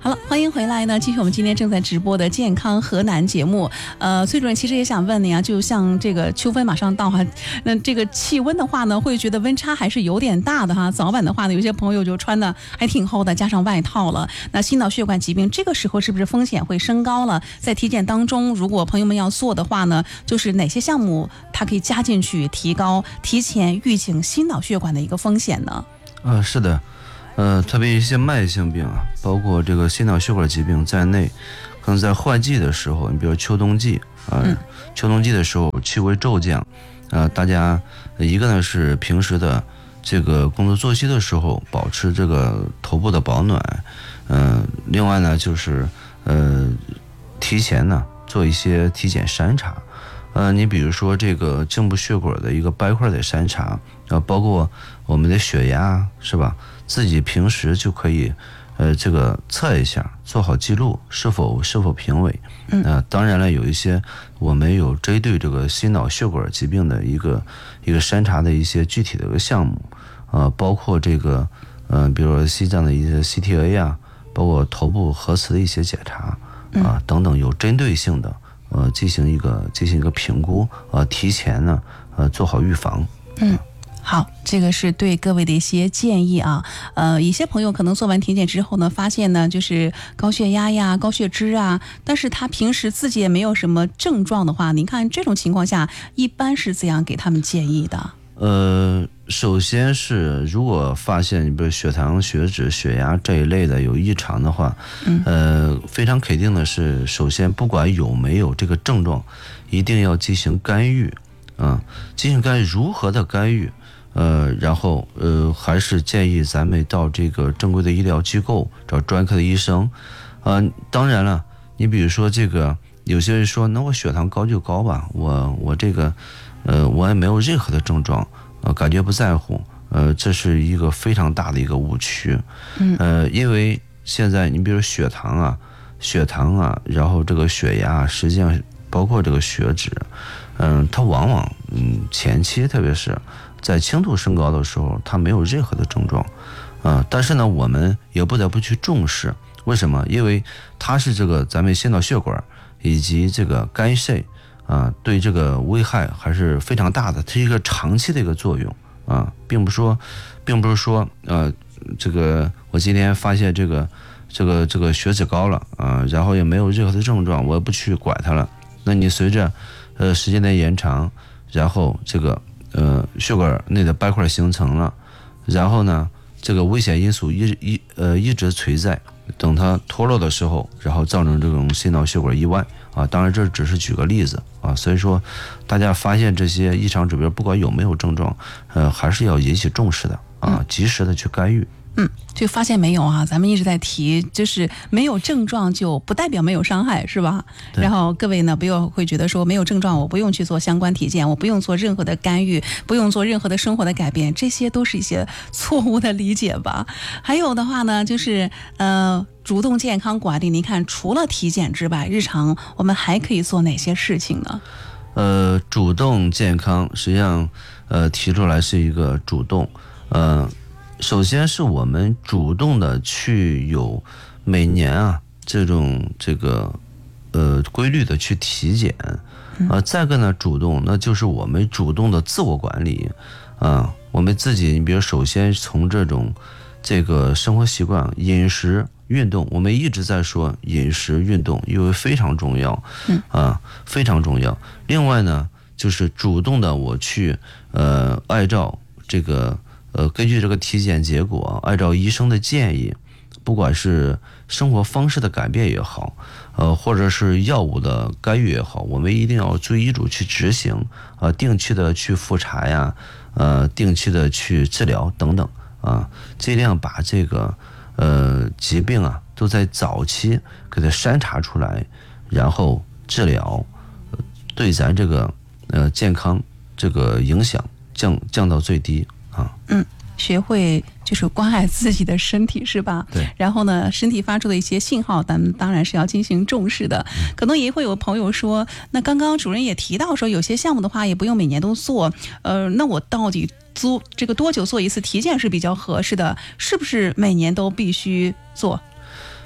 好了，欢迎回来呢，继续我们今天正在直播的健康河南节目。崔主任其实也想问你啊，就像这个秋分马上到哈，那这个气温的话呢，会觉得温差还是有点大的哈。早晚的话呢，有些朋友就穿的还挺厚的，加上外套了。那心脑血管疾病这个时候是不是风险会升高了？在体检当中，如果朋友们要做的话呢，就是哪些项目它可以加进去，提高提前预警心脑血管的一个风险呢？ 是的。特别一些慢性病啊，包括这个心脑血管疾病在内，可能在换季的时候，你比如秋冬季秋冬季的时候气温骤降，大家一个呢是平时的这个工作作息的时候保持这个头部的保暖，另外呢就是提前呢做一些体检筛查，你比如说这个颈部血管的一个斑块的筛查，包括我们的血压是吧？自己平时就可以这个测一下，做好记录，是否平稳。当然了，有一些我们有针对这个心脑血管疾病的一个筛查的一些具体的一个项目，包括这个比如说心脏的一些 CTA 啊，包括头部核磁的一些检查等等，有针对性的进行一个评估，提前呢做好预防。 好，这个是对各位的一些建议啊。一些朋友可能做完体检之后呢，发现呢就是高血压呀、高血脂啊，但是他平时自己也没有什么症状的话，您看这种情况下，一般是怎样给他们建议的？ 首先是如果发现你比如血糖、血脂、血压这一类的有异常的话，非常肯定的是，首先不管有没有这个症状，一定要进行干预进行干预，如何的干预？然后还是建议咱们到这个正规的医疗机构找专科的医生。当然了，你比如说这个有些人说，那我血糖高就高吧，我这个我也没有任何的症状，感觉不在乎，这是一个非常大的一个误区。因为现在你比如血糖啊，然后这个血压，实际上包括这个血脂，它往往前期特别是在轻度升高的时候，它没有任何的症状，但是呢，我们也不得不去重视。为什么？因为它是这个咱们心脑血管以及这个肝肾对这个危害还是非常大的，它是一个长期的一个作用并不是说这个我今天发现这个血脂高了然后也没有任何的症状，我也不去管它了。那你随着时间的延长，然后这个血管内的斑块形成了，然后呢，这个危险因素一直存在，等它脱落的时候，然后造成这种心脑血管意外当然这只是举个例子所以说大家发现这些异常指标，不管有没有症状，还是要引起重视的及时的去干预。 就发现没有咱们一直在提，就是没有症状就不代表没有伤害，是吧？然后各位呢，不要会觉得说没有症状我不用去做相关体检，我不用做任何的干预，不用做任何的生活的改变，这些都是一些错误的理解吧。还有的话呢，就是主动健康管理，您看除了体检之外，日常我们还可以做哪些事情呢？ 主动健康实际上提出来是一个主动首先是我们主动的去有每年这个规律的去体检再一个呢，主动那就是我们主动的自我管理我们自己，你比如首先从这个生活习惯、饮食、运动，我们一直在说饮食、运动，因为非常重要非常重要。另外呢，就是主动的我去按照这个根据这个体检结果，按照医生的建议，不管是生活方式的改变也好，或者是药物的干预也好，我们一定要遵医嘱去执行定期的去复查呀，定期的去治疗等等尽量把这个疾病都在早期给它筛查出来，然后治疗，对咱这个健康这个影响降到最低学会就是关爱自己的身体，是吧？ 对。 然后呢，身体发出的一些信号，咱们当然是要进行重视的。可能也会有朋友说，那刚刚主任也提到说，有些项目的话也不用每年都做。那我到底这个多久做一次体检是比较合适的？是不是每年都必须做？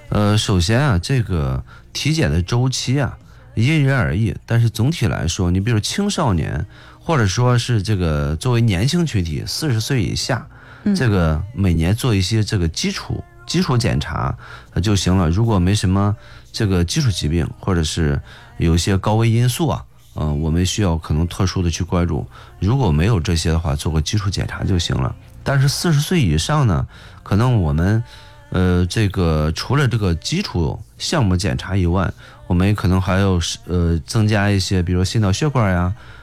首先啊，这个体检的周期啊，因人而异。但是总体来说，你比如青少年，或者说是这个作为年轻群体，40岁以下，这个每年做一些这个基础检查就行了。如果没什么这个基础疾病，或者是有一些高危因素啊，我们需要可能特殊的去关注。如果没有这些的话，做个基础检查就行了。但是40岁以上呢，可能我们这个除了这个基础项目检查以外，我们可能还要增加一些，比如心脑血管呀，